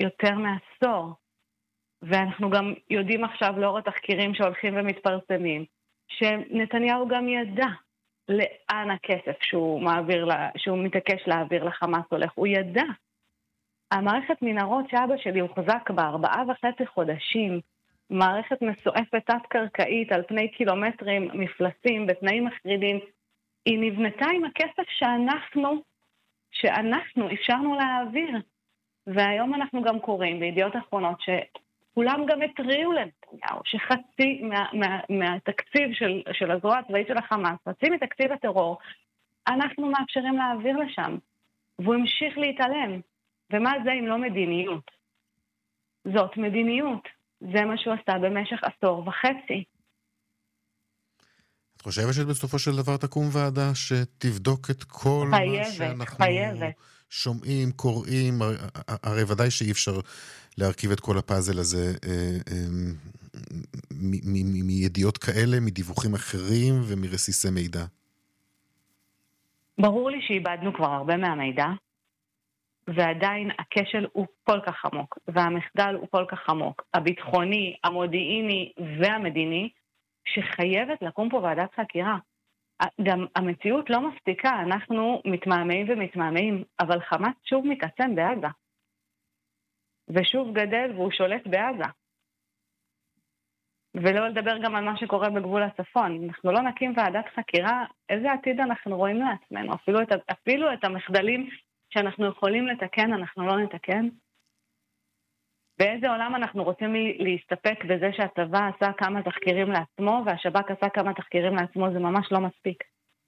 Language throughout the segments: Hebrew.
יותר מעשור. ואנחנו גם יודעים עכשיו לאור התחקירים שהולכים ומתפרסמים, שנתניהו גם ידע לאן הכסף שהוא מתעקש להעביר לחמאס הולך. הוא ידע. המערכת מנהרות שאבא שלי הוחזק בה 4.5 חודשים, מערכת מסועפת תת-קרקעית על פני קילומטרים, מפלסים, בתנאים מחרידים, היא נבנתה עם הכסף שאנחנו אפשרנו להעביר. והיום אנחנו גם קוראים בידיעות אחרונות שכולם גם התריעו לנתניהו, שחצי מהתקציב של הזרוע הצבאית של החמאס, חצי מתקציב הטרור, אנחנו מאפשרים להעביר לשם. והוא המשיך להתעלם. ומה זה אם לא מדיניות? זאת מדיניות. זה מה שהוא עשה במשך 1.5 עשור. את חושבת שבסופו של דבר תקום ועדה שתבדוק את כל מה שאנחנו שומעים, קוראים? הרי ודאי שאי אפשר להרכיב את כל הפאזל הזה מידיעות כאלה, מדיווחים אחרים ומרסיסי מידע. ברור לי שאיבדנו כבר הרבה מהמידע, ועדיין הכשל הוא כל כך עמוק, והמחדל הוא כל כך עמוק, הביטחוני, המודיעיני והמדיני, שחייבת לקום פה ועדת חקירה. גם המציאות לא מספיקה, אנחנו מתמהמהים, אבל חמאס שוב מתעצם בעזה. ושוב גדל והוא שולט בעזה. ולא לדבר גם על מה שקורה בגבול הצפון. אנחנו לא נקים ועדת חקירה, איזה עתיד אנחנו רואים לעצמנו? אפילו את המחדלים שאנחנו יכולים לתקן, אנחנו לא נתקן. באיזה עולם אנחנו רוצים להסתפק בזה שהצבא עשה כמה תחקירים לעצמו, והשב"כ עשה כמה תחקירים לעצמו, זה ממש לא מספיק.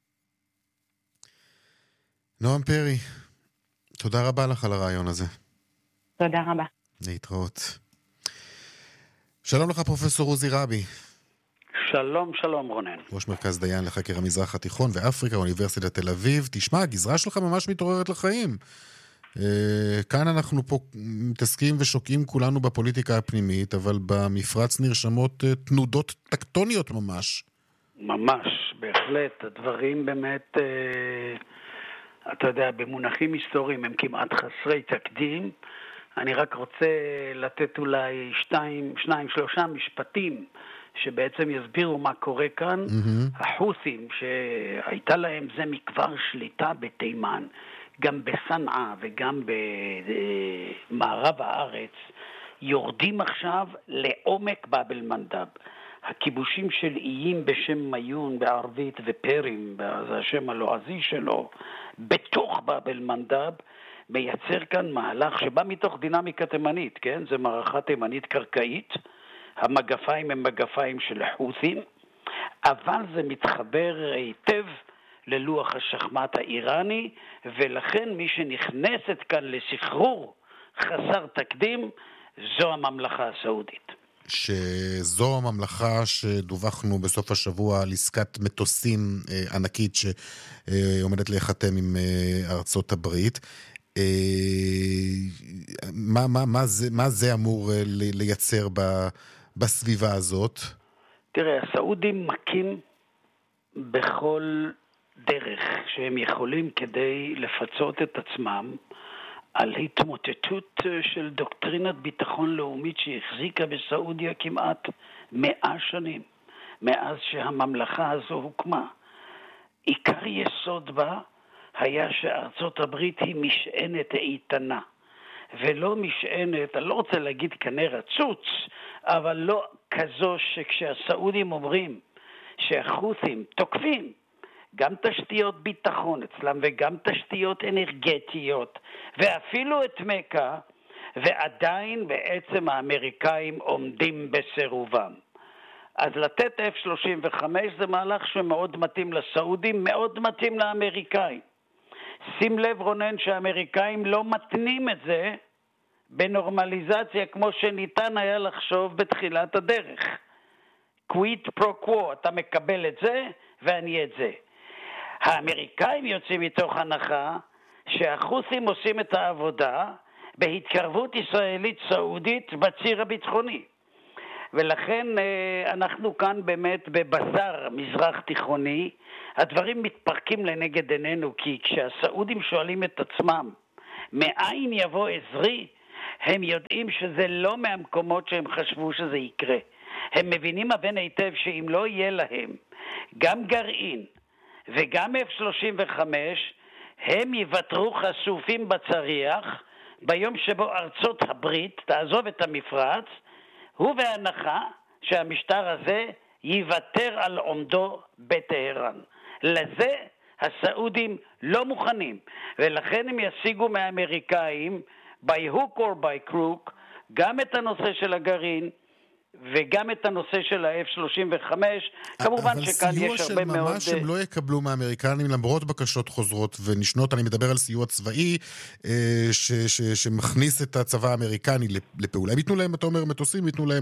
נועם פרי, תודה רבה לך על הרעיון הזה. תודה רבה. להתראות. שלום לך פרופסור עוזי רבי. שלום, שלום רונן. ראש מרכז דיין לחקר המזרח התיכון ואפריקה, אוניברסיטת תל אביב. תשמע, הגזרה שלך ממש מתעוררת לחיים. כאן אנחנו פה מתעסקים ושוקעים כולנו בפוליטיקה הפנימית, אבל במפרץ נרשמות תנודות טקטוניות ממש. ממש, בהחלט. הדברים באמת, אתה יודע, במונחים היסטוריים הם כמעט חסרי תקדים. אני רק רוצה לתת אולי 2-3 משפטים שבעצם יסבירו מה קורה כאן. החות'ים שהייתה להם זה מכבר שליטה בתימן, גם בסנעה וגם במערב הארץ, יורדים עכשיו לעומק באב אל-מנדב. הכיבושים של איים בשם מיון בערבית ופרים, זה השם הלועזי שלו, בתוך באב אל-מנדב, מייצר כאן מהלך שבא מתוך דינמיקה תימנית, כן? זה מערכה תימנית קרקעית, המגפיים הם מגפיים של חות'ים, אבל זה מתחבר היטב ללוח השחמט האיראני, ולכן מי שנכנסת כאן לסחרור חסר תקדים, זו הממלכה הסעודית. שזו הממלכה שדווחנו בסוף השבוע על עסקת מטוסים ענקית שעומדת להיחתם עם ארצות הברית. מה זה אמור לייצר בסביבה הזאת? תראה, הסעודים מכים בכל דרך שהם יכולים כדי לפצות את עצמם על התמוטטות של דוקטרינת ביטחון לאומית שהחזיקה בסעודיה כמעט 100 שנים, מאז שהממלכה הזו הוקמה. עיקר יסוד בה היה שארצות הברית היא משענת איתנה, ולא משענת, אני לא רוצה להגיד כנראה רצוץ, אבל לא כזו שכשהסעודים אומרים שהחות'ים תוקפים גם תשתיות ביטחון אצלם וגם תשתיות אנרגטיות ואפילו את מקה, ועדיין בעצם האמריקאים עומדים בסירובם. אז לתת F-35 זה מהלך שמאוד מתאים לסעודים, מאוד מתאים לאמריקאים. שים לב רונן שהאמריקאים לא מתנים את זה בנורמליזציה כמו שניתן היה לחשוב בתחילת הדרך. קוויד פרו קוו, אתה מקבל את זה ואני את זה. האמריקאים יוצאים מתוך הנחה שהחות'ים עושים את העבודה בהתקרבות ישראלית סעודית בציר הביטחוני. ולכן אנחנו כאן באמת בבזר מזרח תיכוני, הדברים מתפרקים לנגד עינינו, כי כשהסעודים שואלים את עצמם מאין יבוא עזרי, הם יודעים שזה לא מהמקומות שהם חשבו שזה יקרה. הם מבינים הבן היטב שאם לא יהיה להם גם גרעין וגם F-35, הם יוותרו חשופים בצריח ביום שבו ארצות הברית תעזוב את המפרץ, הוא בהנחה שהמשטר הזה יוותר על עומדו בטהרן. לזה הסעודים לא מוכנים, ולכן הם ישיגו מהאמריקאים by hook or by crook גם את הנושא של הגרעין וגם את הנושא של ה-F-35. כמובן שכאן יש הרבה מאוד... אבל סיוע של ממש הם לא יקבלו מהאמריקנים למרות בקשות חוזרות ונשנות. אני מדבר על סיוע צבאי שמכניס את הצבא האמריקני לפעולה. הם ייתנו להם, אתה אומר, מטוסים, ייתנו להם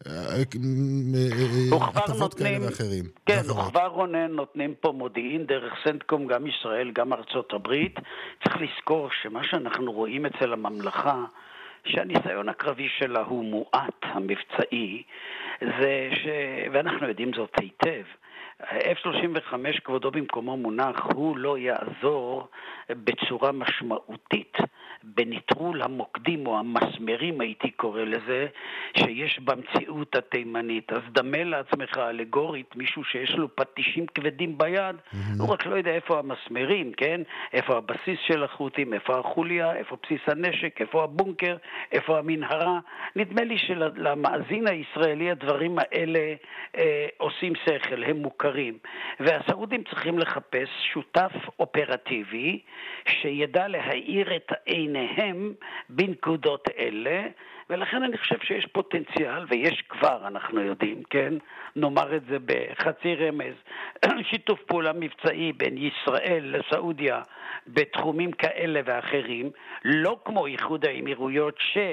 הטבות כאלה ואחרים. כן, וכבר רונן נותנים פה מודיעין דרך סנטקום, גם ישראל, גם ארצות הברית. צריך לזכור שמה שאנחנו רואים אצל הממלכה, שהניסיון הקרבי שלה הוא מועט, המבצעי, ואנחנו יודעים זאת היטב. F-35 כבודו במקומו מונח, הוא לא יעזור בצורה משמעותית בניטרול המוקדים או המסמרים, הייתי קורא לזה, שיש במציאות התימנית. אז דמה לעצמך אלגורית מישהו שיש לו פטישים כבדים ביד, הוא רק לא יודע איפה המסמרים, כן? איפה הבסיס של החות'ים, איפה החוליה, איפה בסיס הנשק, איפה הבונקר, איפה המנהרה. נדמה לי שלמאזין הישראלי הדברים האלה עושים שכל, הם מוכרים. והסעודים צריכים לחפש שותף אופרטיבי שידע להאיר את עיניהם בנקודות אלה, ולכן אני חושב שיש פוטנציאל, ויש כבר, אנחנו יודעים, כן? נאמר את זה בחצי רמז, שיתוף פעולה מבצעי בין ישראל לסעודיה בתחומים כאלה ואחרים, לא כמו איחוד האמירויות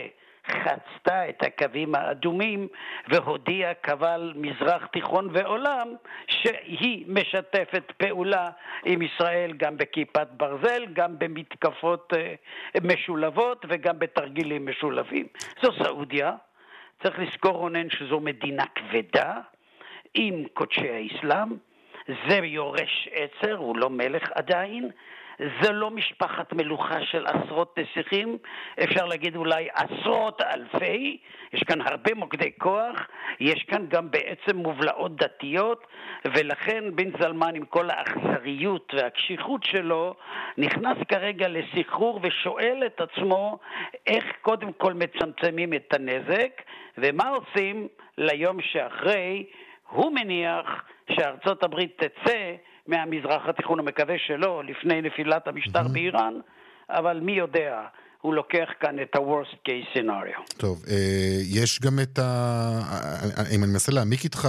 חצתה את הקווים האדומים והודיעה קבל מזרח תיכון ועולם שהיא משתפת פעולה עם ישראל גם בכיפת ברזל, גם במתקפות משולבות וגם בתרגילים משולבים. זו סעודיה. צריך לזכור רונן שזו מדינה כבדה עם קודשי האסלאם. זה יורש עצר, הוא לא מלך עדיין. זה לא משפחת מלוכה של עשרות נסיכים, אפשר להגיד אולי עשרות אלפי. יש כאן הרבה מוקדי כוח, יש כאן גם בעצם מובלעות דתיות, ולכן בן זלמן עם כל האכזריות והקשיחות שלו נכנס כרגע לסחרור ושואל את עצמו איך קודם כל מצמצמים את הנזק ומה עושים ליום שאחרי. הוא מניח שארצות הברית תצא מהמזרח התיכון, הוא מקווה שלא, לפני נפילת המשטר באיראן, אבל מי יודע, הוא לוקח כאן את ה-worst case scenario. טוב, יש גם את אם אני מנסה להעמיק איתך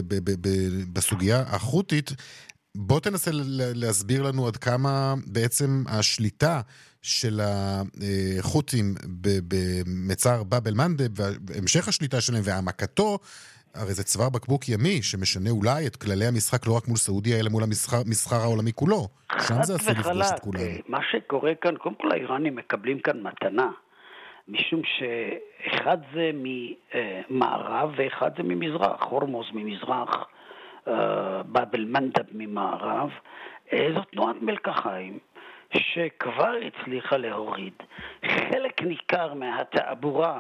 בסוגיה החות'ית, בוא תנסה להסביר לנו עד כמה בעצם השליטה של החות'ים במצר באב אל-מנדב, והמשך השליטה שלהם והעמקתו, הרי זה צוואר בקבוק ימי שמשנה אולי את כללי המשחק לא רק מול סעודיה אלא מול המסחר העולמי כולו. שם זה עשוי לפגוש את כולנו. מה שקורה כאן, קודם כל האיראנים מקבלים כאן מתנה, משום שאחד זה ממערב ואחד זה ממזרח. הורמוז ממזרח, באב אל-מנדב ממערב. זו תנועת מלקחיים שכבר הצליחה להוריד חלק ניכר מהתעבורה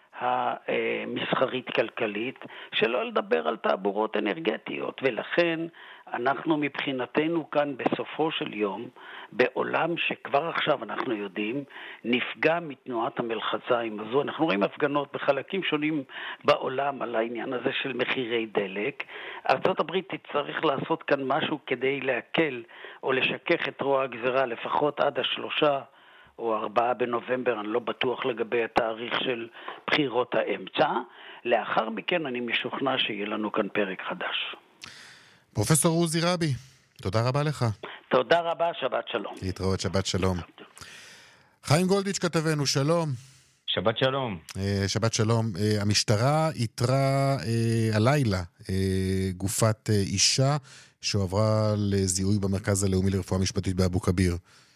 המסחרית כלכלית, שלא לדבר על תעבורות אנרגטיות, ולכן אנחנו מבחינתנו כאן בסופו של יום בעולם שכבר עכשיו אנחנו יודעים נפגע מתנועת המלחציים הזו. אנחנו רואים הפגנות בחלקים שונים בעולם על העניין הזה של מחירי דלק. ארצות הברית תצטרך לעשות כאן משהו כדי להקל או לשכך את רוע הגזרה לפחות עד 3 או 4 בנובמבר, אני לא בטוח לגבי התאריך של בחירות האמצע. לאחר מכן אני משוכנע שיהיה לנו כאן פרק חדש. פרופסור עוזי רבי, תודה רבה לך. תודה רבה, שבת שלום. להתראות, שבת שלום. חיים גולדיץ' כתבנו, שלום. שבת שלום. שבת שלום. המשטרה איתרה הלילה גופת אישה שהועברה לזיהוי במרכז הלאומי לרפואה משפטית באבו כביר.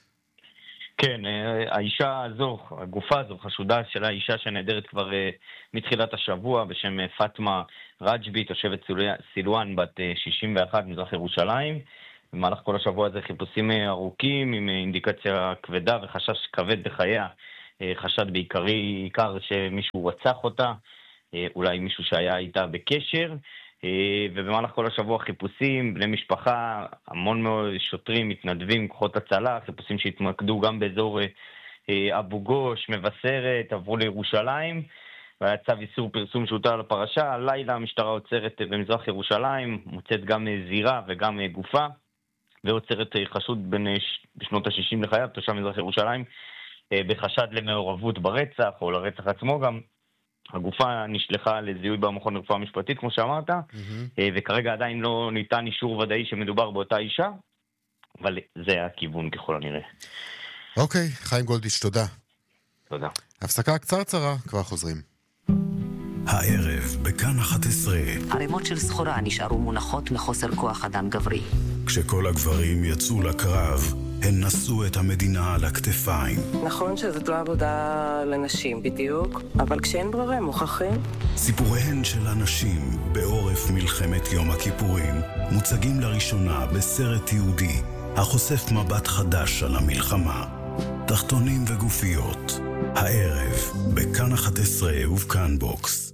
כן, האישה הזו, הגופה הזו, חשודה של האישה שנעדרת כבר מתחילת השבוע בשם פאטמה רג'בי, תושבת סילואן, בת 61, מזרח ירושלים. במהלך כל השבוע הזה חיפושים ארוכים עם אינדיקציה כבדה וחשש כבד בחייה חשד בעיקר שמישהו רצח אותה, אולי מישהו שהיה איתה בקשר, ובמהלך כל השבוע חיפושים, בני משפחה, המון מאוד שוטרים, מתנדבים, כוחות הצלה, חיפושים שהתמקדו גם באזור אבו גוש, מבשרת, עברו לירושלים, והיה צו איסור פרסום שהוטל על הפרשה. הלילה המשטרה עוצרת במזרח ירושלים, מוצאת גם זירה וגם גופה, ועוצרת חשוד בשנות ה-60 לחייו, תושב מזרח ירושלים, בחשד למעורבות ברצח, או לרצח עצמו גם. הגופה נשלחה לזיהוי במכון לרפואה משפטית, כמו שאמרת, וכרגע עדיין לא ניתן אישור ודאי שמדובר באותה אישה, אבל זה הכיוון ככל הנראה. אוקיי, חיים גולדיץ', תודה. תודה. הפסקה קצרה, כבר חוזרים. הערב בכאן 11. ערימות של סחורה נשארו מונחות מחוסר כוח אדם גברי. כשכל הגברים יצאו לקרב, הן נשאו את המדינה על הכתפיים. נכון שזאת לא עבודה לנשים בדיוק, אבל כשאין ברירה הם מוכרחים. סיפוריהן של הנשים בעורף מלחמת יום הכיפורים מוצגים לראשונה בסרט תיעודי החושף מבט חדש על המלחמה. תחתונים וגופיות. הערב בכאן 11 ובכאן בוקס.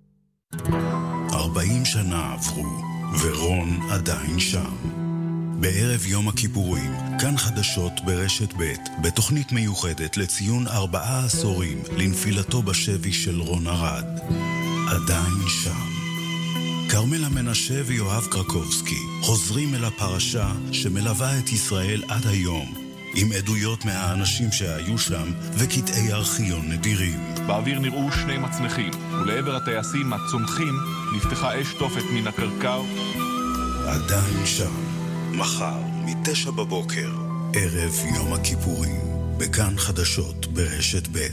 40 שנה עברו ורון עדיין שם. בערב יום הכיפורים, כאן חדשות ברשת ב' בתוכנית מיוחדת לציון 4 עשורים לנפילתו בשבי של רון ארד. עדיין שם. קרמלה מנשה ויואב קרקובסקי חוזרים אל הפרשה שמלווה את ישראל עד היום, עם עדויות מהאנשים שהיו שם וקטעי ארכיון נדירים. באוויר נראו 2 מצנחים, ולעבר הטייסים הצונחים נפתחה אש תופת מן הקרקע. עדיין שם. מחר, 9 בבוקר, ערב יום הכיפורים, בכאן חדשות ברשת ב'.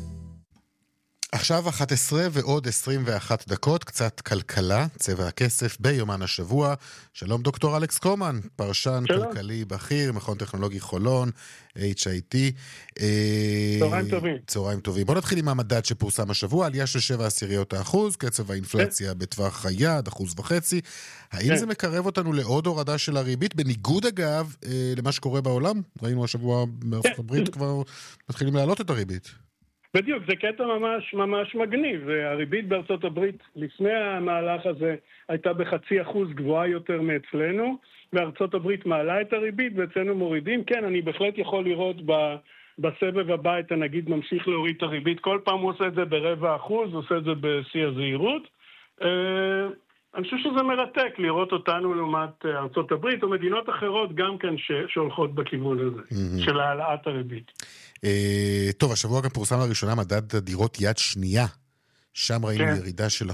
עכשיו 11 ועוד 21 דקות, קצת כלכלה, צבע הכסף ביומן השבוע. שלום דוקטור אלכס קומן, פרשן כלכלי בכיר, מכון טכנולוגי חולון, HIT. צהריים טובים. צהריים טובים. בוא נתחיל עם המדד שפורסם השבוע, עלייה של 0.7%, קצב האינפלציה בטווח היעד, 1.5%. האם זה מקרב אותנו לעוד הורדה של הריבית? בניגוד אגב למה שקורה בעולם, ראינו השבוע בארצות הברית כבר מתחילים להעלות את הריבית. בדיוק, זה קטע ממש מגניב. הריבית בארצות הברית לפני המהלך הזה הייתה ב0.5% גבוהה יותר מאצלנו, וארצות הברית מעלה את הריבית ואצלנו מורידים. כן, אני בהחלט יכול לראות בסבב הבא את הנגיד ממשיך להוריד את הריבית. כל פעם הוא עושה את זה ב0.25%, הוא עושה את זה בשיא הזהירות. אני חושב שזה מרתק לראות אותנו לעומת ארצות הברית או מדינות אחרות גם כן שהולכות בכיוון הזה, של העלאת הריבית. טוב, השבוע גם פורסם לראשונה מדד דירות יד שנייה. שם ראינו ירידה של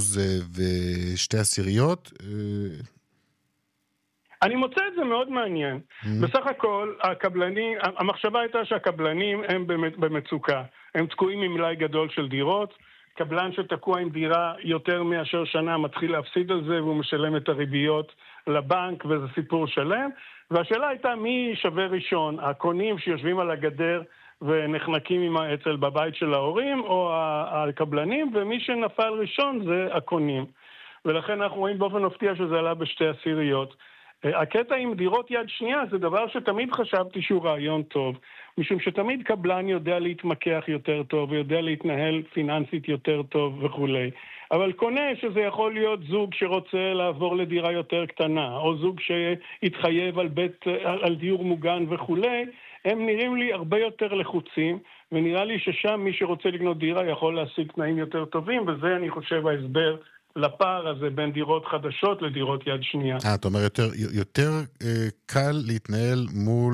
1.2%. אני מוצא את זה מאוד מעניין. בסך הכל, המחשבה הייתה שהקבלנים הם במצוקה. הם תקועים עם מלאי גדול של דירות. קבלן שתקוע עם דירה יותר מאשר שנה מתחיל להפסיד על זה, והוא משלם את הריביות לבנק, וזה סיפור שלם. והשאלה הייתה מי שווה ראשון, הקונים שיושבים על הגדר ונחנקים עם האצ"ל בבית של ההורים, או הקבלנים, ומי שנפל ראשון זה הקונים. ולכן אנחנו רואים באופן מפתיע שזה עלה ב0.2%. הקטע עם דירות יד שנייה זה דבר שתמיד חשבתי שהוא רעיון טוב, משום שתמיד קבלן יודע להתמקח יותר טוב, ויודע להתנהל פיננסית יותר טוב וכו'. אבל קונה שזה יכול להיות זוג שרוצה לעבור לדירה יותר קטנה, או זוג שהתחייב על דיור מוגן וכו', הם נראים לי הרבה יותר לחוצים, ונראה לי ששם מי שרוצה לקנות דירה יכול להשיג תנאים יותר טובים, וזה אני חושב ההסבר לפער הזה בין דירות חדשות לדירות יד שנייה. אתה אומר יותר קל להתנהל מול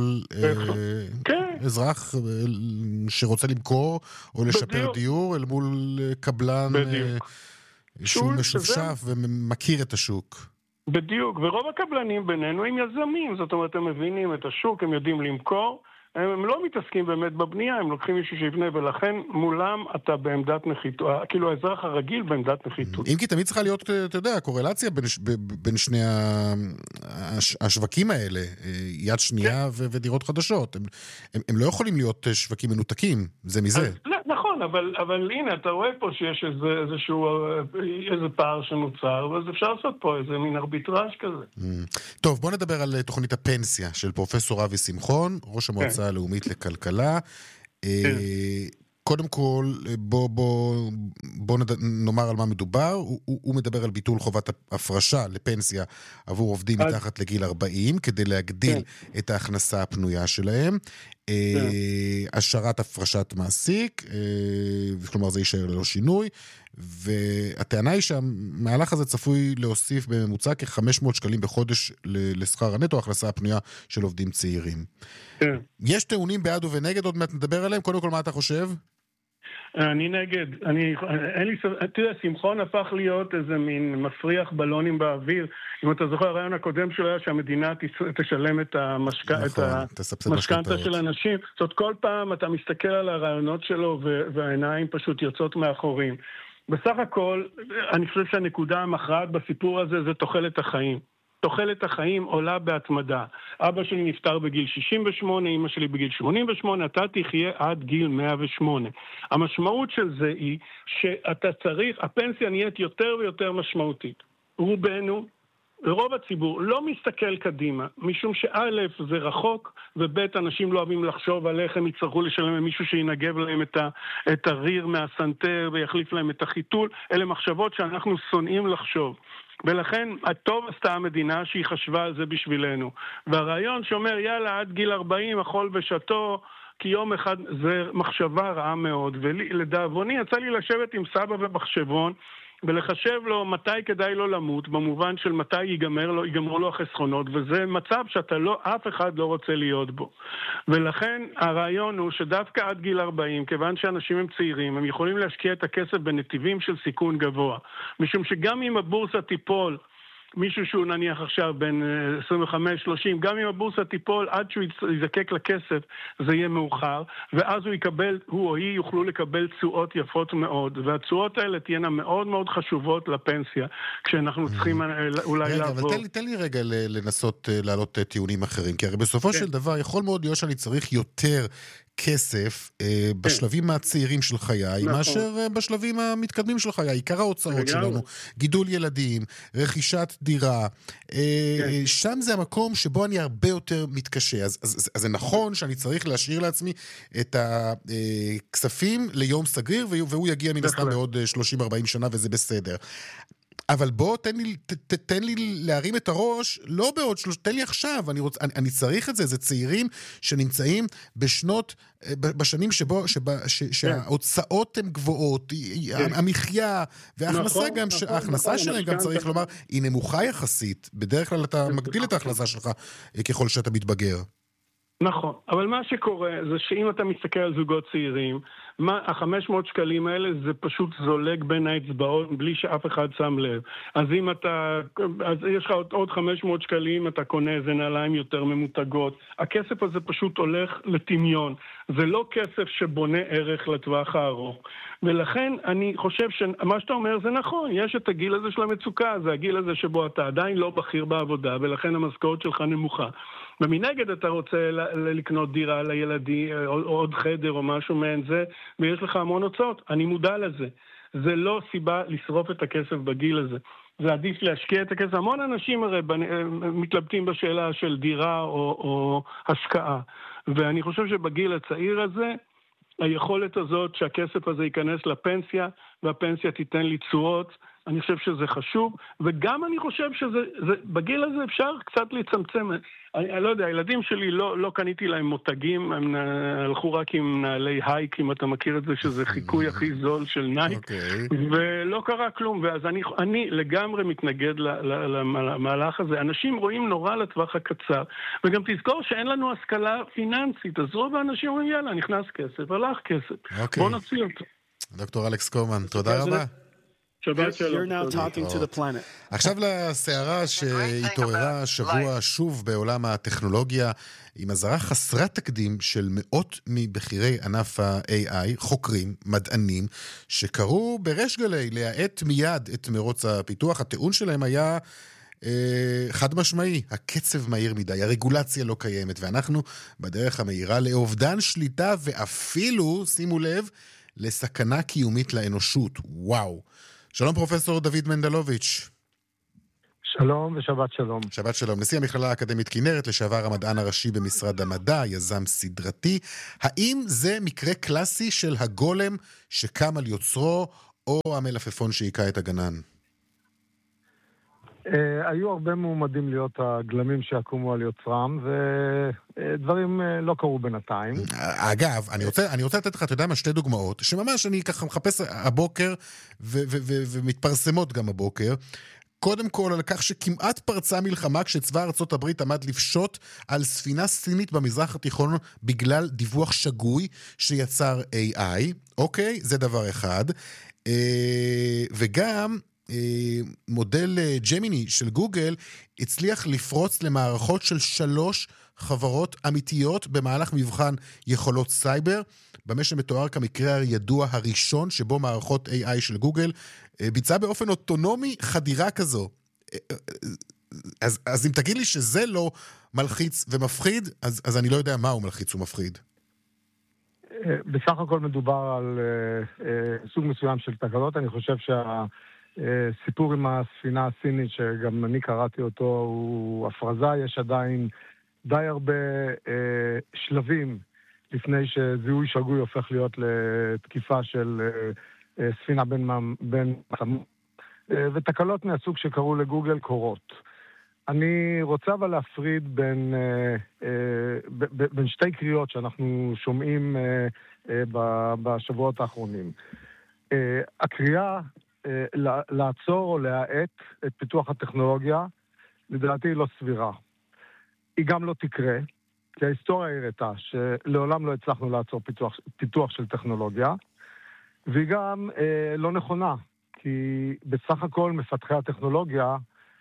אזרח שרוצה למכור או לשפר דיור, אל מול קבלן שהוא משופשף ומכיר את השוק. בדיוק, ורוב הקבלנים בינינו הם יזמים, זאת אומרת הם מבינים את השוק, הם יודעים למכור, הם לא מתעסקים באמת בבנייה, הם לוקחים מישהו שיבנה, ולכן מולם אתה בעמדת נחיתות, כאילו האזרח הרגיל בעמדת נחיתות. אם כי תמיד צריכה להיות, אתה יודע, קורלציה בין שני השווקים האלה, יד שנייה ודירות חדשות. הם לא יכולים להיות שווקים מנותקים, זה מזה. נכון, אבל הנה, אתה רואה פה שיש איזה פער שנוצר, ואז אפשר לעשות פה איזה מין ארביטראז' כזה. טוב, בוא נדבר על תוכנית הפנסיה של פרופסור אבי שמחון, ראש המועצה הלאומית לכלכלה. קודם כל, בוא נאמר על מה מדובר. הוא מדבר על ביטול חובת הפרשה לפנסיה עבור עובדים מתחת לגיל 40, כדי להגדיל את ההכנסה הפנויה שלהם. השארת הפרשת מעסיק, כלומר זה יישאר ללא שינוי, והטענה היא שהמהלך הזה צפוי להוסיף בממוצע כ-500 שקלים בחודש לשכר הנטו, ההכנסה הפנויה של עובדים צעירים. יש טיעונים בעד ונגד, עוד מעט נדבר עליהם. קודם כל, מה אתה חושב? אני נגד. תראה, שמחון הפך להיות איזה מין מפריח בלונים באוויר. אם אתה זוכר, הרעיון הקודם שלו היה שהמדינה תשלם את המשכנתה של אנשים. זאת אומרת, כל פעם אתה מסתכל על הרעיונות שלו והעיניים פשוט יוצאות מאחורים. בסך הכל, אני חושב שהנקודה המכרעת בסיפור הזה זה תוחלת החיים. תוחלת החיים עולה בהתמדה. אבא שלי נפטר בגיל 68, אמא שלי בגיל 88, אתה תחיה עד גיל 108. המשמעות של זה היא שאתה צריך, הפנסיה נהיית יותר ויותר משמעותית. רובנו, רוב הציבור, לא מסתכל קדימה, משום שא' זה רחוק, וב' אנשים לא אוהבים לחשוב על איך הם יצטרכו לשלם למישהו שינגב להם את הריר מהסנטר ויחליף להם את החיתול. אלה מחשבות שאנחנו שונאים לחשוב. ולכן הטוב עשתה המדינה שהיא חשבה על זה בשבילנו. והרעיון שאומר יאללה עד גיל 40 אכול ושתו כי יום אחד, זה מחשבה רעה מאוד. ולדאבוני יצא לי לשבת עם סבא ובחשבון ולחשב לו מתי כדאי לו למות, במובן של מתי ייגמרו לו החסכונות, וזה מצב אף אחד לא רוצה להיות בו. ולכן הרעיון הוא שדווקא עד גיל 40, כיוון שאנשים הם צעירים, הם יכולים להשקיע את הכסף בנתיבים של סיכון גבוה. משום שגם אם הבורסה תיפול, מישהו שהוא נניח עכשיו בין 25-30, גם אם הבורסה תיפול עד שהוא יזקק לכסף, זה יהיה מאוחר, ואז הוא או היא יוכלו לקבל תשואות יפות מאוד, והתשואות האלה תהיינה מאוד מאוד חשובות לפנסיה, כשאנחנו צריכים אולי לעבור. אבל תן לי רגע לנסות להעלות טיעונים אחרים, כי הרי בסופו של דבר יכול מאוד להיות שאני צריך יותר כסף בשלבים הצעירים של חיי, מאשר בשלבים המתקדמים של חיי. עיקר ההוצאות שלנו, גידול ילדים, רכישת דירה, שם זה המקום שבו אני הרבה יותר מתקשה. אז זה נכון שאני צריך להשאיר לעצמי את הכספים ליום סגריר, והוא יגיע מן הסתם בעוד 30-40 שנה, וזה בסדר. אבל בוא, תן לי להרים את הראש, לא בעוד תן לי עכשיו, אני צריך את זה, זה צעירים שנמצאים בשנים שההוצאות הן גבוהות, המחיה, וההכנסה שלהם גם צריך לומר, היא נמוכה יחסית, בדרך כלל אתה מגדיל את ההכנסה שלך ככל שאתה מתבגר. נכון, אבל מה שקורה זה שאם אתה מסתכל על זוגות צעירים, ה-500 שקלים האלה זה פשוט זולג בין האצבעות בלי שאף אחד שם לב. אז אם אז יש לך עוד 500 שקלים, אתה קונה איזה נעליים יותר ממותגות. הכסף הזה פשוט הולך לטמיון. זה לא כסף שבונה ערך לטווח הארוך. ולכן אני חושב שמה שאתה אומר זה נכון, יש את הגיל הזה של המצוקה, זה הגיל הזה שבו אתה עדיין לא בכיר בעבודה, ולכן המשכורת שלך נמוכה. ומנגד אתה רוצה לקנות דירה לילדי, או עוד חדר או משהו מעין זה, ויש לך המון הוצאות. אני מודע לזה. זה לא סיבה לשרוף את הכסף בגיל הזה. זה עדיף להשקיע את הכסף. המון אנשים הרי מתלבטים בשאלה של דירה או השקעה. ואני חושב שבגיל הצעיר הזה, היכולת הזאת שהכסף הזה ייכנס לפנסיה, והפנסיה תיתן לי תשואות, אני חושב שזה חשוב, וגם אני חושב בגיל הזה אפשר קצת לצמצם. אני לא יודע, הילדים שלי לא קניתי להם מותגים, הם הלכו רק עם נעלי הייק, אם אתה מכיר את זה, שזה חיקוי הכי זול של נייק, ולא קרה כלום, ואז אני לגמרי מתנגד למהלך הזה. אנשים רואים נורא לטווח הקצר, וגם תזכור שאין לנו השכלה פיננסית, אז רוב האנשים אומרים, יאללה, נכנס כסף, הלך כסף, בוא נוציא אותו. דוקטור אלכס קומן, תודה רבה. עכשיו לסערה שהתעוררה שבוע שוב בעולם הטכנולוגיה, עם אזהרה חסרת תקדים של מאות מבכירי ענף ה-AI, חוקרים, מדענים, שקראו בריש גלי להאט מיד את מרוץ הפיתוח. הטיעון שלהם היה חד משמעי, הקצב מהיר מדי, הרגולציה לא קיימת, ואנחנו בדרך המהירה לאובדן שליטה, ואפילו, שימו לב, לסכנה קיומית לאנושות. וואו. שלום פרופסור דוד מנדלוביץ'. שלום ושבת שלום. שבת שלום. נשיא המכללה האקדמית כנרת, לשעבר המדען הראשי במשרד המדע, יזם סדרתי. האם זה מקרה קלאסי של הגולם שקם על יוצרו, או המלפפון שהיכה את הגנן? היו הרבה מועמדים להיות הגלמים שיקומו על יוצרם, ודברים לא קרו בינתיים. אגב, אני רוצה לתת לך, אתה יודע מה, שתי דוגמאות, שממש אני ככה מחפש הבוקר, ומתפרסמות גם הבוקר. קודם כל על כך שכמעט פרצה מלחמה כשצבא ארצות הברית עמד לפשוט על ספינה סינית במזרח התיכון בגלל דיווח שגוי שיצר AI. אוקיי, זה דבר אחד. וגם מודל ג'מיני של גוגל הצליח לפרוץ למערכות של 3 חברות אמיתיות במהלך מבחן יכולות סייבר, במה שמתואר כמקרה הידוע הראשון שבו מערכות AI של גוגל ביצעה באופן אוטונומי חדירה כזו. אז אם תגיד לי שזה לא מלחיץ ומפחיד, אז אני לא יודע מה הוא מלחיץ ומפחיד. בסך הכל מדובר על סוג מסוים של תקלות. אני חושב הסיפור עם הספינה הסינית, שגם אני קראתי אותו, הוא הפרזה. יש עדיין די הרבה שלבים לפני שזיהוי שגוי הופך להיות לתקיפה של ספינה בין ותקלות מהסוג שקראו לגוגל קורות. אני רוצה אבל להפריד בין שתי קריאות שאנחנו שומעים בשבועות האחרונים. הקריאה לעצור או להאט את פיתוח הטכנולוגיה, לדעתי היא לא סבירה. היא גם לא תקרה, כי ההיסטוריה הראתה שלעולם לא הצלחנו לעצור פיתוח של טכנולוגיה, והיא גם לא נכונה, כי בסך הכל מפתחי הטכנולוגיה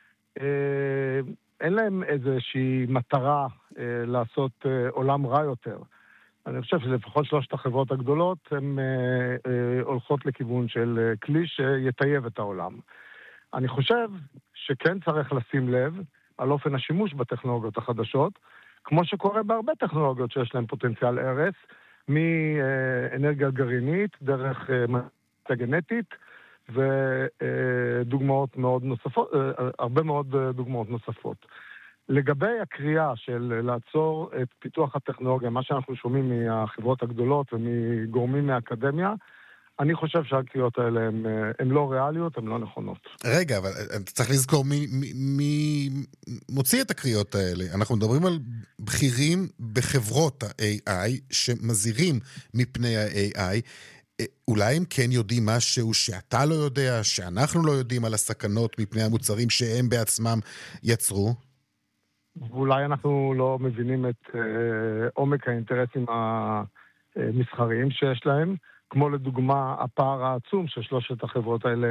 אין להם איזושהי מטרה לעשות עולם רע יותר. אני חושב שלפחות 3 החברות הגדולות הן הולכות לכיוון של כלי שיטייב את העולם. אני חושב שכן צריך לשים לב על אופן השימוש בטכנולוגיות החדשות, כמו שקורה בהרבה טכנולוגיות שיש להן פוטנציאל הרס, מאנרגיה גרעינית, דרך גנטית, ודוגמאות מאוד נוספות, הרבה מאוד דוגמאות נוספות. לגבי הקריאה של לעצור את פיתוח הטכנולוגיה, מה שאנחנו שומעים מהחברות הגדולות ומגורמים מהאקדמיה, אני חושב שהקריאות האלה הן לא ריאליות, הן לא נכונות. רגע, אבל צריך לזכור מי מוציא את הקריאות האלה. אנחנו מדברים על בכירים בחברות ה-AI שמזהירים מפני ה-AI. אולי הם כן יודעים משהו שאתה לא יודע, שאנחנו לא יודעים על הסכנות מפני המוצרים שהם בעצמם יצרו? ואולי אנחנו לא מבינים את עומק האינטרסים המסחריים שיש להם, כמו לדוגמה הפער העצום ש3 החברות האלה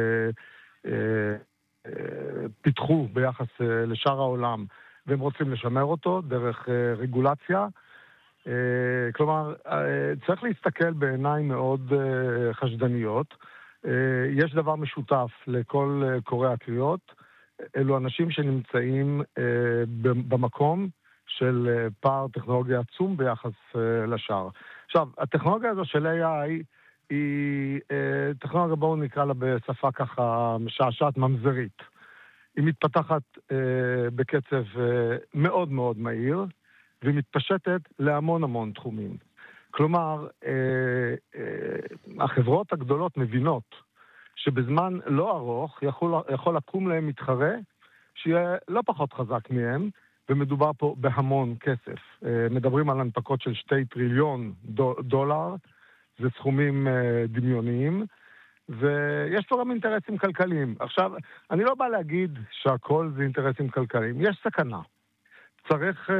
פיתחו ביחס לשאר העולם, והם רוצים לשמר אותו דרך רגולציה. כלומר, צריך להסתכל בעיניים מאוד חשדניות. יש דבר משותף לכל קוראי הקריאות, אלו אנשים שנמצאים במקום של פער טכנולוגיה עצום ביחס לשאר. עכשיו, הטכנולוגיה הזו של AI היא טכנולוגיה, בואו נקרא לה בשפה ככה משעשעת ממזרית. היא מתפתחת בקצב מאוד מאוד מהיר, והיא מתפשטת להמון תחומים. כלומר, החברות הגדולות מבינות שבזמן לא ארוך יכול לקום להם מתחרה שיהיה לא פחות חזק מהם, ומדובר פה בהמון כסף. מדברים על הנפקות של 2 טריליון דולר, זה סכומים דמיוניים, ויש פה גם אינטרסים כלכליים. עכשיו, אני לא בא להגיד שהכל זה אינטרסים כלכליים, יש סכנה. צריך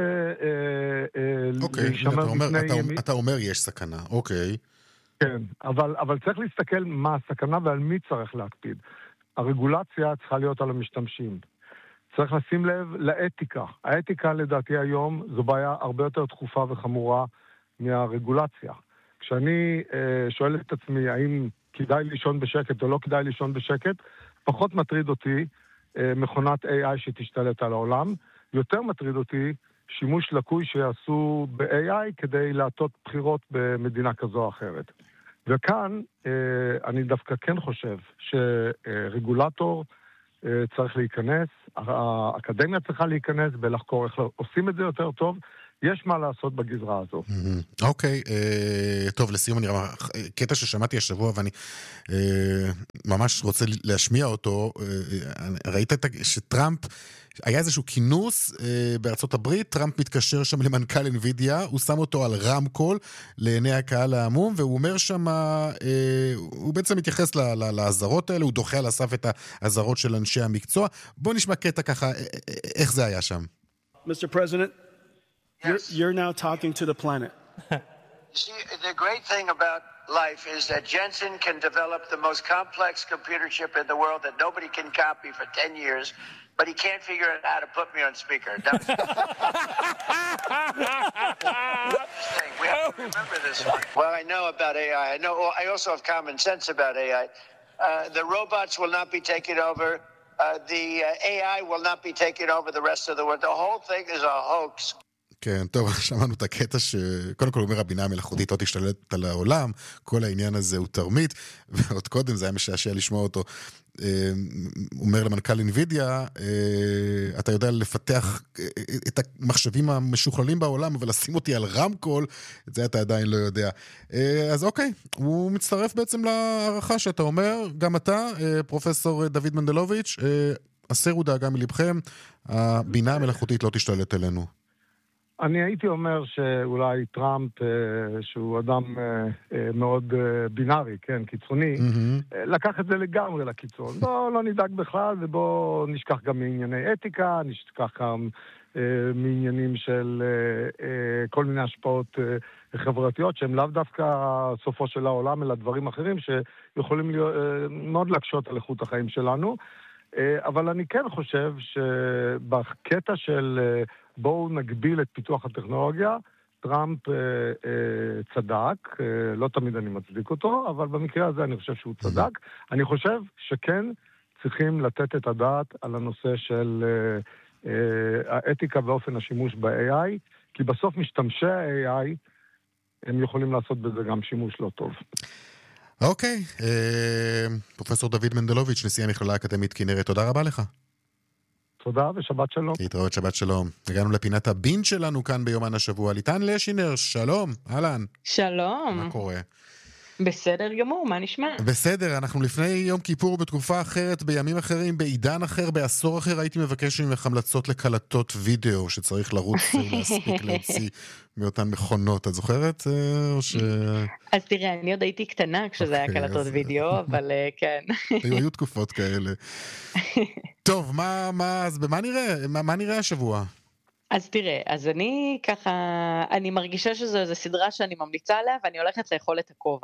להישמר בפני ימין. אתה אומר יש סכנה, אוקיי. כן, אבל צריך להסתכל מה הסכנה ועל מי צריך להקפיד. הרגולציה צריכה להיות על המשתמשים. צריך לשים לב לאתיקה. האתיקה לדעתי היום זו בעיה הרבה יותר דחופה וחמורה מהרגולציה. כשאני שואל את עצמי האם כדאי לישון בשקט או לא כדאי לישון בשקט, פחות מטריד אותי מכונת AI שתשתלט על העולם, יותר מטריד אותי שימוש לקוי שיעשו ב-AI כדי להטות בחירות במדינה כזו או אחרת. וכאן אני דווקא כן חושב שרגולטור צריך להיכנס, האקדמיה צריכה להיכנס ולחקור איך עושים את זה יותר טוב, יש מה לעשות בגזרה הזו. אוקיי, טוב, לסיום אני ראה, קטע ששמעתי השבוע ואני ממש רוצה להשמיע אותו, ראית שטראמפ, היה איזשהו כינוס בארצות הברית, טראמפ מתקשר שם למנכ"ל NVIDIA, הוא שם אותו על רמקול לעיני הקהל העמום, והוא אומר שם, הוא בעצם מתייחס לעזרות האלה, הוא דוחה על הסף את העזרות של אנשי המקצוע. בוא נשמע קטע ככה, איך זה היה שם. Mr. President, you're now talking to the planet. See, the great thing about life is that Jensen can develop the most complex computer chip in the world that nobody can copy for 10 years, but he can't figure out how to put me on speaker. We have to remember this one. Well, I know about AI. I also have common sense about AI. The robots will not be taking over. The AI will not be taking over the rest of the world. The whole thing is a hoax. כן, טוב, שמענו את הקטע שקודם כל אומר הבינה המלאכותית לא תשתלט על העולם, כל העניין הזה הוא תרמית, ועוד קודם זה היה משעשע לשמוע אותו, הוא אומר למנכ"ל NVIDIA, אתה יודע לפתח את המחשבים המשוכללים בעולם, אבל לשים אותי על רמקול, את זה אתה עדיין לא יודע. אז אוקיי, הוא מצטרף בעצם להערכה שאתה אומר, גם אתה, פרופסור דוד מנדלוביץ', הסירו דאגה מלבכם, הבינה המלאכותית לא תשתלט אלינו. אני הייתי אומר שאולי טראמפ, שהוא אדם מאוד בינארי, כן, קיצוני, לקח את זה לגמרי לקיצון. לא נדאג בכלל, ובוא נשכח גם מענייני אתיקה, נשכח גם מעניינים של כל מיני השפעות חברתיות, שהם לאו דווקא סופו של העולם, אלא דברים אחרים שיכולים מאוד להקשות על איכות החיים שלנו. אבל אני כן חושב שבקטע של בואו נגביל את פיתוח הטכנולוגיה, טראמפ צדק, לא תמיד אני מצדיק אותו, אבל במקרה הזה אני חושב שהוא צדק. אני חושב שכן צריכים לתת את הדעת על הנושא של האתיקה ואופן השימוש ב-AI, כי בסוף משתמשי ה-AI הם יכולים לעשות בזה גם שימוש לא טוב. אוקיי, פרופסור דוד מנדלוביץ', נשיא המכללה האקדמית כנרת, תודה רבה לך. תודה ושבת שלום. להתראות, שבת שלום. הגענו לפינת הבין שלנו כאן ביומן השבוע. ליטן לשינר, שלום, אהלן. שלום. מה קורה? בסדר גמור, מה נשמע? בסדר, אנחנו לפני יום כיפור בתקופה אחרת, בימים אחרים, בעידן אחר, בעשור אחר, הייתי מבקש ממך המלצות לקלטות וידאו שצריך לרוץ ולהספיק להוציא מאותן מכונות. את זוכרת? אז תראה, אני עוד הייתי קטנה כשזה היה קלטות וידאו, אבל כן. היו תקופות כאלה. טוב, אז מה נראה השבוע? אז תראה, אז אני ככה, אני מרגישה שזו סדרה שאני ממליצה עליה, ואני הולכת לאכול את הכובע.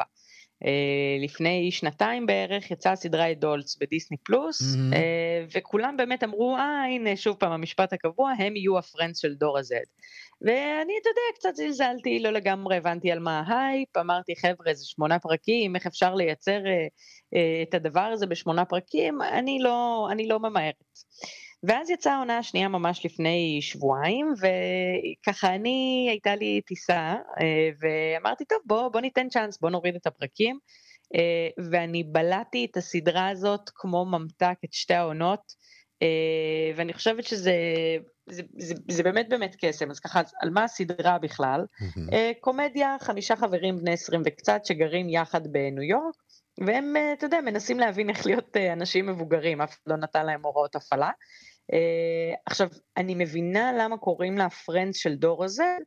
לפני 2 בערך יצאה סדרה דולץ בדיסני פלוס, וכולם באמת אמרו, הנה שוב פעם המשפט הקבוע, הם יהיו הפרנדס של דור הזד. ואני, אתה יודע, קצת זלזלתי, לא לגמרי הבנתי על מה ההייפ, אמרתי, חבר'ה, זה 8 פרקים, איך אפשר לייצר את הדבר הזה ב8 פרקים, אני לא ממהרת. ואז יצאה העונה השנייה ממש לפני שבועיים, וככה הייתה לי טיסה, ואמרתי, טוב, בוא ניתן צ'אנס, בוא נוריד את הפרקים, ואני בלעתי את הסדרה הזאת כמו ממתק את 2 העונות, ואני חושבת זה באמת קסם. אז ככה, על מה הסדרה בכלל? קומדיה, 5 חברים בני 20 וקצת שגרים יחד בניו יורק, והם, אתה יודע, מנסים להבין איך להיות אנשים מבוגרים, אף לא נתן להם הוראות הפעלה. עכשיו, אני מבינה למה קוראים לה פרנדס של דור הזה,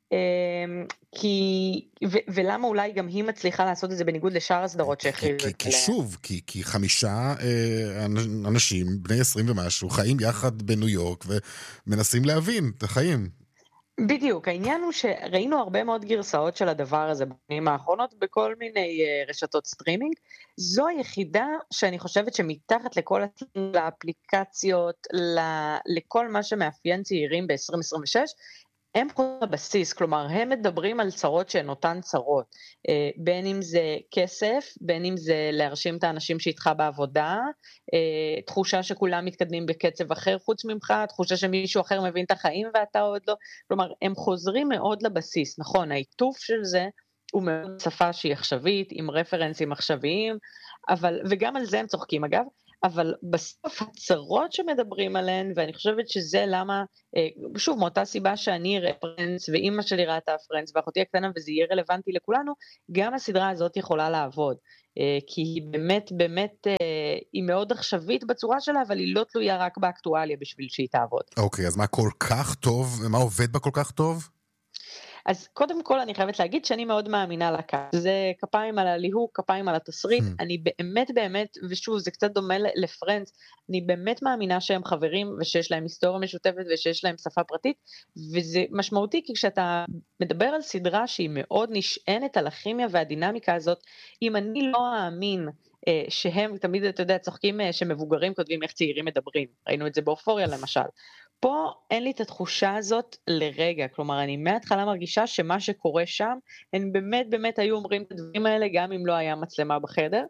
ולמה אולי גם היא מצליחה לעשות את זה בניגוד לשאר הסדרות שהכריזו עליה. כי שוב, כי 5 אנשים, בני 20 ומשהו, חיים יחד בניו יורק, ומנסים להבין את החיים. בדיוק, העניין הוא שראינו הרבה מאוד גרסאות של הדבר הזה בשנים האחרונות בכל מיני רשתות סטרימינג. זו היחידה שאני חושבת שמתחת לכל האפליקציות, לכל מה שמאפיין צעירים ב-2026, הם חוזרים לבסיס, כלומר, הם מדברים על צרות שהן אותן צרות, בין אם זה כסף, בין אם זה להרשים את האנשים שאיתך בעבודה, תחושה שכולם מתקדמים בקצב אחר חוץ ממך, תחושה שמישהו אחר מבין את החיים ואתה עוד לא, כלומר, הם חוזרים מאוד לבסיס, נכון, העיטוף של זה הוא מאוד שפה שהיא עכשווית, עם רפרנסים עכשוויים, וגם על זה הם צוחקים אגב, אבל בסוף הצרות שמדברים עליהן, ואני חושבת שזה למה, שוב, מאותה סיבה שאני אראה פרנדס, ואימא שלי ראתה פרנדס, ואחותי הקטנה, וזה יהיה רלוונטי לכולנו, גם הסדרה הזאת יכולה לעבוד. כי היא באמת, היא מאוד עכשווית בצורה שלה, אבל היא לא תלויה רק באקטואליה בשביל שהיא תעבוד. אוקיי, אז מה כל כך טוב? מה עובד בה כל כך טוב? אז קודם כל אני חייבת להגיד שאני מאוד מאמינה לקאסט. זה כפיים על הליהוק, כפיים על התסריט. אני באמת, ושוב, זה קצת דומה לפרנדס, אני באמת מאמינה שהם חברים, ושיש להם היסטוריה משותפת, ושיש להם שפה פרטית, וזה משמעותי, כי כשאתה מדבר על סדרה שהיא מאוד נשענת על הכימיה והדינמיקה הזאת, אם אני לא אאמין שהם תמיד, אתה יודע, צוחקים שמבוגרים כותבים איך צעירים מדברים. ראינו את זה באופוריה למשל. פה אין לי את התחושה הזאת לרגע, כלומר אני מההתחלה מרגישה שמה שקורה שם, הם באמת היו אומרים את הדברים האלה גם אם לא היה מצלמה בחדר,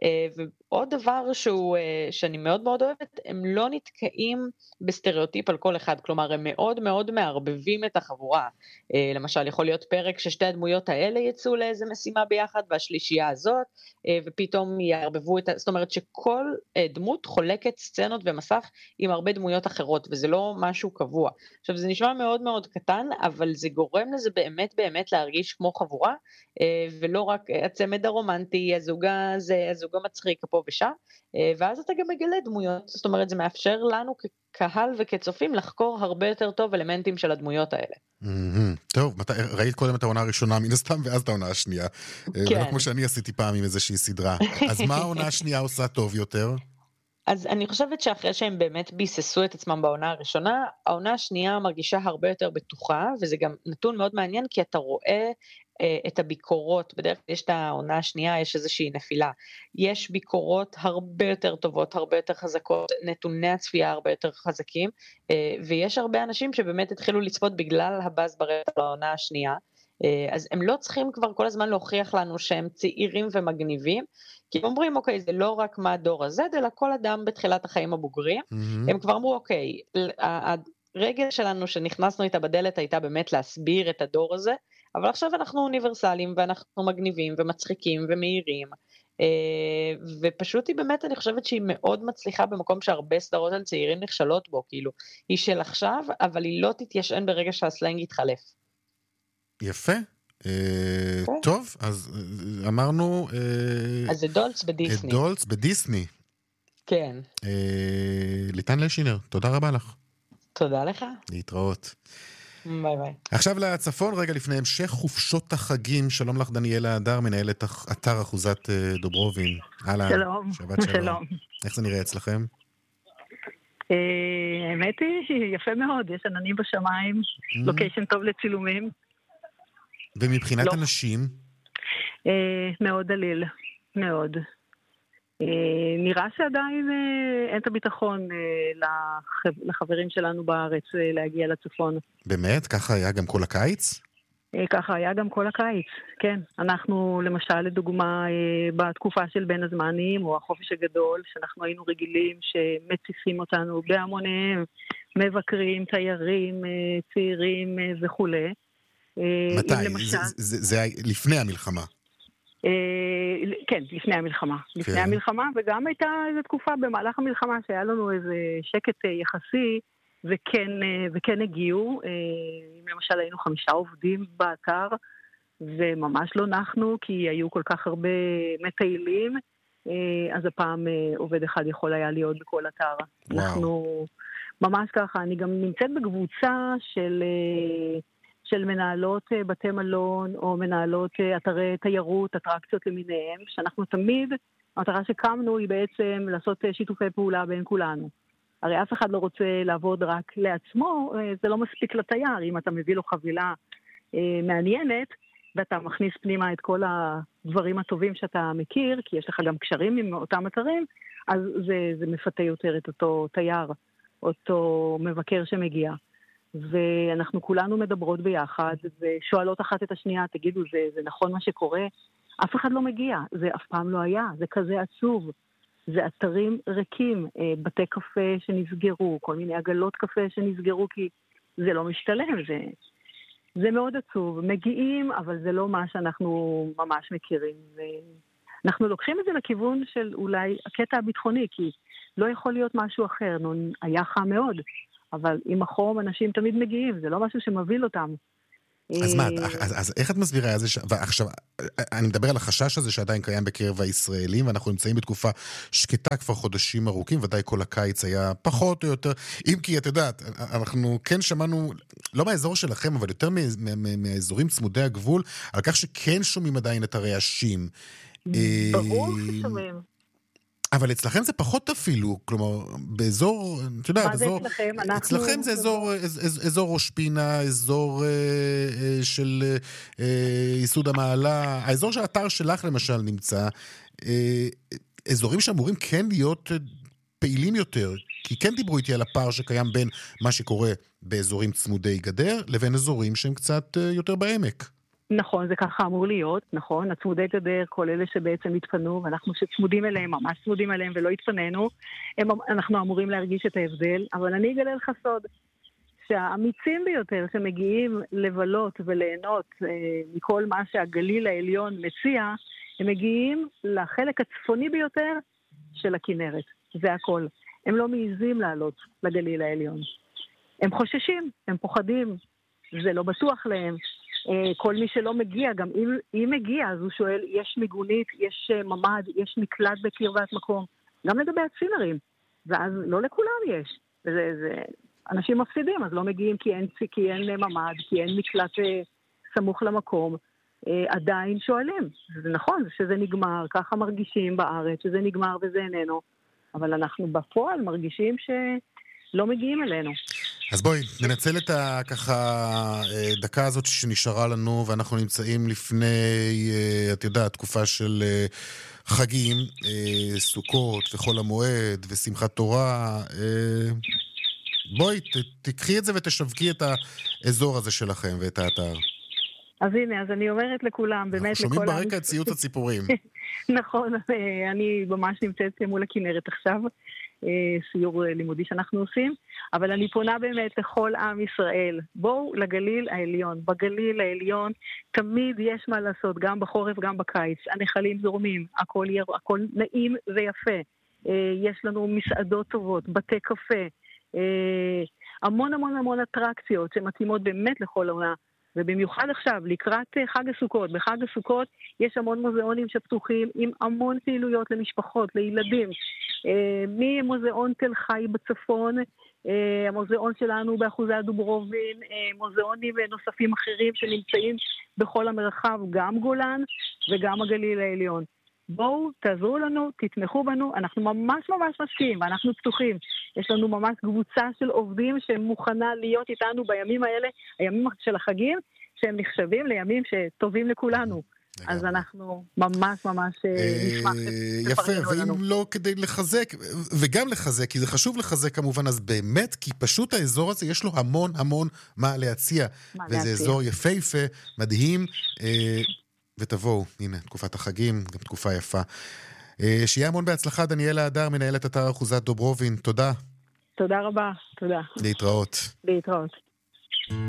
ועוד דבר שאני מאוד אוהבת, הם לא נתקעים בסטריאוטיפ על כל אחד, כלומר הם מאוד מערבבים את החבורה, למשל יכול להיות פרק ששתי הדמויות האלה יצאו לאיזה משימה ביחד, והשלישייה הזאת, ופתאום יערבבו זאת אומרת שכל דמות חולקת סצנות ומסך עם הרבה דמויות אחרות, וזה לא משהו קבוע. עכשיו זה נשמע מאוד קטן, אבל זה גורם לזה באמת להרגיש כמו חבורה, ולא רק הצמד הרומנטי, הזוג המצחיק פה ושם, ואז אתה גם מגלה דמויות, זאת אומרת זה מאפשר לנו כקהל וכצופים לחקור הרבה יותר טוב אלמנטים של הדמויות האלה. טוב, ראית קודם את העונה הראשונה מן הסתם, ואז את העונה השנייה, ולא כמו שאני עשיתי פעם עם איזושהי סדרה. אז מה העונה השנייה עושה טוב יותר? אז אני חושבת שאחרי שהם באמת ביססו את עצמם בעונה הראשונה, העונה השנייה מרגישה הרבה יותר בטוחה, וזה גם נתון מאוד מעניין, כי אתה רואה את הביקורות, בדרך כלל יש את העונה השנייה, יש איזושהי נפילה, יש ביקורות הרבה יותר טובות, הרבה יותר חזקות, נתוני הצפייה הרבה יותר חזקים, ויש הרבה אנשים שבאמת התחילו לצפות בגלל הבאז ברקע לעונה השנייה, אז הם לא צריכים כבר כל הזמן להוכיח לנו שהם צעירים ומגניבים, כי הם אומרים, אוקיי, זה לא רק מה הדור הזה, אלא כל אדם בתחילת החיים הבוגרים, הם כבר אמרו, אוקיי, הרגל שלנו שנכנסנו איתה בדלת הייתה באמת להסביר את הדור הזה, אבל עכשיו אנחנו אוניברסליים, ואנחנו מגניבים ומצחיקים ומהירים, ופשוט היא באמת, אני חושבת שהיא מאוד מצליחה במקום שהרבה סדרות על צעירים נכשלות בו, כאילו, היא של עכשיו, אבל היא לא תתיישן ברגע שהסלנג יתחלף. יפה. טוב, אז אמרנו... אז זה דולץ בדיסני. דולץ בדיסני. כן. ליטן לשינר, תודה רבה לך. תודה לך. להתראות. ביי. עכשיו לצפון, רגע לפני המשך חופשות החגים. שלום לך דניאלה הדר, מנהלת אתר אחוזת דוברובין. שלום. שבת שלום. איך זה נראה אצלכם? האמת היא יפה מאוד, יש עננים בשמיים, לוקיישן טוב לצילומים. ומבחינת אנשים? מאוד דליל, מאוד. נראה שעדיין אין את הביטחון לחברים שלנו בארץ להגיע לצפון. באמת? ככה היה גם כל הקיץ? ככה היה גם כל הקיץ, כן. אנחנו למשל לדוגמה בתקופה של בין הזמנים או החופש הגדול, שאנחנו היינו רגילים שמציפים אותנו בהמוניהם, מבקרים, תיירים, צעירים וכו'. מתי? זה לפני המלחמה. כן, לפני המלחמה. לפני המלחמה, וגם הייתה איזו תקופה במהלך המלחמה שהיה לנו איזה שקט יחסי, וכן הגיעו. למשל היינו 5 עובדים באתר, וממש לא נחנו, כי היו כל כך הרבה מטיילים, אז הפעם עובד אחד יכול היה להיות בכל אתר. אנחנו ממש ככה, אני גם נמצאת בקבוצה של מנהלות בתי מלון, או מנהלות אתרי תיירות, אטרקציות למיניהם, שאנחנו תמיד, המטרה שקמנו היא בעצם לעשות שיתופי פעולה בין כולנו. הרי אף אחד לא רוצה לעבוד רק לעצמו, זה לא מספיק לתייר. אם אתה מביא לו חבילה מעניינת, ואתה מכניס פנימה את כל הדברים הטובים שאתה מכיר, כי יש לך גם קשרים עם אותם אתרים, אז זה מפתה יותר את אותו תייר, אותו מבקר שמגיע. ואנחנו כולנו מדברות ביחד, ושואלות אחת את השנייה, תגידו, זה נכון מה שקורה? אף אחד לא מגיע, זה אף פעם לא היה, זה כזה עצוב. זה אתרים ריקים, בתי קפה שנסגרו, כל מיני עגלות קפה שנסגרו, כי זה לא משתלם, זה מאוד עצוב. מגיעים, אבל זה לא מה שאנחנו ממש מכירים. אנחנו לוקחים את זה לכיוון של אולי הקטע הביטחוני, כי לא יכול להיות משהו אחר. היה חם מאוד, אבל עם החום אנשים תמיד מגיעים, זה לא משהו שמוביל אותם. אז מה, אז איך את מסבירה את זה? ועכשיו, אני מדבר על החשש הזה שעדיין קיים בקרב הישראלים, ואנחנו נמצאים בתקופה שקטה כבר חודשים ארוכים, ודאי כל הקיץ היה פחות או יותר, אם כי את יודעת, אנחנו כן שמענו, לא מהאזור שלכם, אבל יותר מהאזורים צמודי הגבול, על כך שכן שומעים עדיין את הרעשים. ברור ששומעים. אבל אצלכם זה פחות אפילו, כלומר, באזור, אתה יודע, אצלכם זה אזור ראש פינה, אזור של ייסוד המעלה, האזור של האתר שלך למשל נמצא, אזורים שאמורים כן להיות פעילים יותר, כי כן דיברו איתי על הפער שקיים בין מה שקורה באזורים צמודי גדר, לבין אזורים שהם קצת יותר בעמק. נכון, זה ככה אמור להיות, נכון, הצמודי גדר, כל אלה שבעצם התפנו, ואנחנו שצמודים אליהם, ממש צמודים אליהם ולא התפנינו, אנחנו אמורים להרגיש את ההבדל, אבל אני אגלה לך סוד, שהאמיצים ביותר שמגיעים לבלות וליהנות מכל מה שהגליל העליון מציע, הם מגיעים לחלק הצפוני ביותר של הכנרת, זה הכל. הם לא מעיזים לעלות לגליל העליון. הם חוששים, הם פוחדים, זה לא בטוח להם. כל מי שלא מגיע, גם אם מגיע, אז הוא שואל, יש מיגונית, יש ממד, יש מקלט בקרבת מקום, גם לגבי הצימרים, ואז לא לכולם יש. אנשים מפסידים, אז לא מגיעים כי אין ממד, כי אין מקלט סמוך למקום, עדיין שואלים. זה נכון שזה נגמר, ככה מרגישים בארץ, שזה נגמר וזה איננו, אבל אנחנו בפועל מרגישים שלא מגיעים אלינו. אז בואי, ננצל את ככה דקה הזאת שנשארה לנו, ואנחנו נמצאים לפני, את יודעת, תקופה של חגים, סוכות וחול המועד ושמחת תורה. בואי, תקחי את זה ותשווקי את האזור הזה שלכם ואת האתר. אז הנה, אז אני אומרת לכולם, באמת לכל... אנחנו שומעים ברקע את ציוץ הציפורים. נכון, אני ממש נמצאת מול הכנרת עכשיו, סיור לימודי שאנחנו עושים, אבל אני פונה באמת לכל עם ישראל, בואו לגליל העליון. בגליל העליון תמיד יש מה לעשות, גם בחורף, גם בקיץ. הנחלים זורמים, הכל נעים ויפה. יש לנו מסעדות טובות, בתי קפה, המון המון המון אטרקציות שמתאימות באמת לכל העונה. ובמיוחד עכשיו, לקראת חג הסוכות. בחג הסוכות יש המון מוזיאונים שפתוחים עם המון פעילויות למשפחות, לילדים. ממוזיאון תל חי בצפון, המוזיאון שלנו באחוזי הדוברובין, מוזיאונים נוספים אחרים שנמצאים בכל המרחב, גם גולן וגם הגליל העליון. בואו, תעזרו לנו, תתמכו בנו, אנחנו ממש ממש משקיעים, ואנחנו פתוחים. יש לנו ממש קבוצה של עובדים שמוכנה להיות איתנו בימים האלה, הימים של החגים, שהם נחשבים לימים שטובים לכולנו. אז אנחנו ממש ממש נשמח. יפה, ואם לא כדי לחזק, וגם לחזק, כי זה חשוב לחזק כמובן, אז באמת, כי פשוט האזור הזה יש לו המון המון מה להציע. וזה אזור יפהפה, מדהים, ותבואו, הנה, תקופת החגים, גם תקופה יפה. שיהיה המון בהצלחה, דניאלה הדר, מנהלת אתר אחוזת דוברובין, תודה. תודה רבה, תודה. להתראות. להתראות.